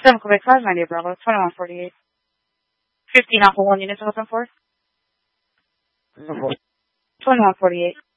7 Quebec 590 Bravo, 2148. 15 Alpha 1 units open for. 2148.